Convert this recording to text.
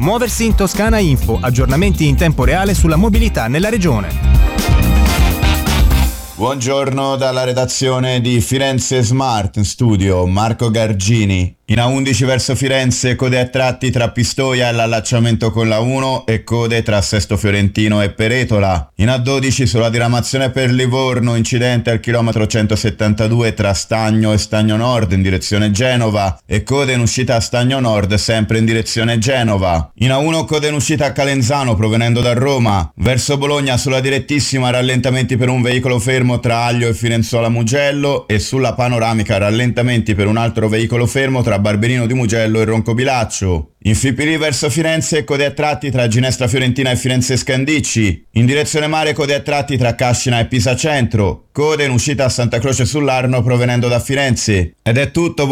Muoversi in Toscana Info, aggiornamenti in tempo reale sulla mobilità nella regione. Buongiorno dalla redazione di Firenze Smart Studio, Marco Gargini. In A11 verso Firenze, code a tratti tra Pistoia e l'allacciamento con la 1 e code tra Sesto Fiorentino e Peretola. In A12 sulla diramazione per Livorno, incidente al chilometro 172 tra Stagno e Stagno Nord in direzione Genova e code in uscita a Stagno Nord sempre in direzione Genova. In A1 code in uscita a Calenzano provenendo da Roma. Verso Bologna sulla direttissima rallentamenti per un veicolo fermo tra Aglio e Firenzuola Mugello e sulla panoramica rallentamenti per un altro veicolo fermo tra Barberino di Mugello e Roncobilaccio. In Fipili verso Firenze code a tratti tra Ginestra Fiorentina e Firenze Scandicci. In direzione mare code a tratti tra Cascina e Pisa Centro. Code in uscita a Santa Croce sull'Arno provenendo da Firenze. Ed è tutto.